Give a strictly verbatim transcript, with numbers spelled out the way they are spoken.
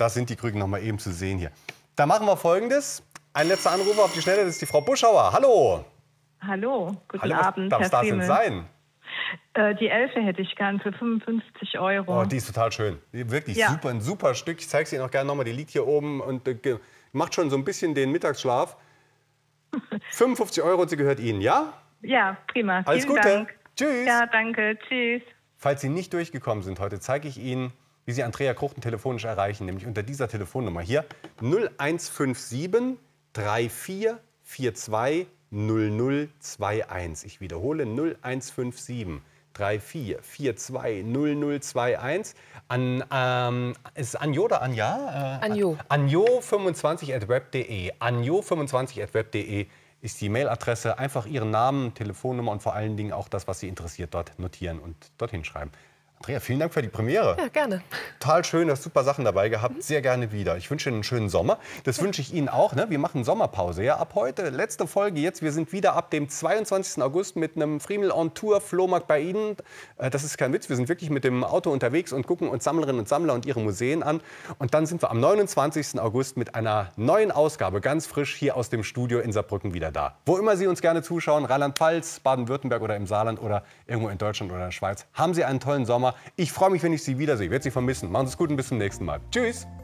das sind die Krücken noch mal eben zu sehen hier. Da machen wir Folgendes. Ein letzter Anruf auf die Schnelle, das ist die Frau Buschauer. Hallo. Hallo, guten Hallo, Abend, was Herr darf das denn Friemel. sein? Äh, die Elfe hätte ich gern für fünfundfünfzig Euro. Oh, die ist total schön. Wirklich Ja. super, ein super Stück. Ich zeige es Ihnen auch gerne nochmal. Die liegt hier oben und äh, macht schon so ein bisschen den Mittagsschlaf. fünfundfünfzig Euro und sie gehört Ihnen, ja? Ja, prima. Alles Vielen Gute. Dank. Tschüss. Ja, danke. Tschüss. Falls Sie nicht durchgekommen sind heute, zeige ich Ihnen, wie Sie Andrea Kruchten telefonisch erreichen, nämlich unter dieser Telefonnummer hier null eins fünf sieben drei vier vier zwei null null zwei eins. Ich wiederhole null eins fünf sieben drei vier vier zwei null null zwei eins. An, ähm, ist Anjo oder Anja? Äh, Anjo. Anjo fünfundzwanzig at web punkt de. Anjo fünfundzwanzig at web punkt de ist die Mailadresse. Einfach Ihren Namen, Telefonnummer und vor allen Dingen auch das, was Sie interessiert, dort notieren und dorthin schreiben. Andrea, vielen Dank für die Premiere. Ja, gerne. Total schön, du hast super Sachen dabei gehabt. Sehr gerne wieder. Ich wünsche Ihnen einen schönen Sommer. Das wünsche ich Ihnen auch. Ne? Wir machen Sommerpause. Ja? Ab heute, letzte Folge jetzt. Wir sind wieder ab dem zweiundzwanzigsten August mit einem Friemel on Tour Flohmarkt bei Ihnen. Das ist kein Witz. Wir sind wirklich mit dem Auto unterwegs und gucken uns Sammlerinnen und Sammler und ihre Museen an. Und dann sind wir am neunundzwanzigsten August mit einer neuen Ausgabe, ganz frisch hier aus dem Studio in Saarbrücken wieder da. Wo immer Sie uns gerne zuschauen, Rheinland-Pfalz, Baden-Württemberg oder im Saarland oder irgendwo in Deutschland oder in der Schweiz, haben Sie einen tollen Sommer. Ich freue mich, wenn ich Sie wiedersehe. Ich werde Sie vermissen. Machen Sie es gut und bis zum nächsten Mal. Tschüss.